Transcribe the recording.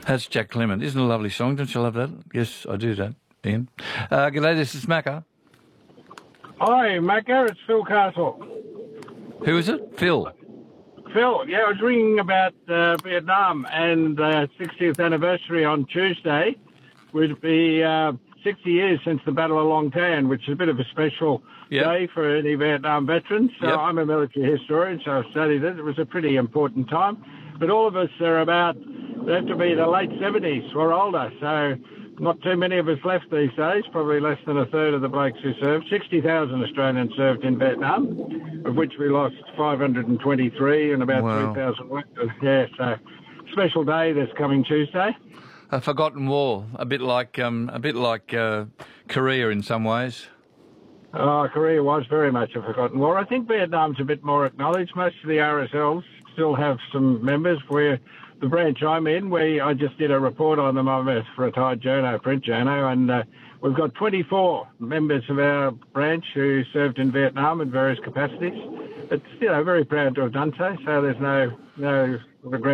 That's Jack Clement. Isn't it a lovely song? Don't you love that? Yes, I do that, Ian. G'day, this is Macca. Hi, Macca. It's Phil Castle. Who is it? Phil. Phil, yeah, I was ringing about Vietnam, and 60th anniversary on Tuesday would be 60 years since the Battle of Long Tan, which is a bit of a special day for any Vietnam veterans. So I'm a military historian, so I've studied it. It was a pretty important time. But all of us are about, they have to be the late 70s or older, so not too many of us left these days, probably less than a third of the blokes who served. 60,000 Australians served in Vietnam, of which we lost 523 and about 3,000 wounded. Yeah, so special day this coming Tuesday. A forgotten war, a bit like Korea in some ways. Korea was very much a forgotten war. I think Vietnam's a bit more acknowledged. Most of the RSLs still have some members. Where the branch I'm in, I just did a report on them. I'm a retired journo, print journo, and we've got 24 members of our branch who served in Vietnam in various capacities. But, very proud to have done so. So there's no regret.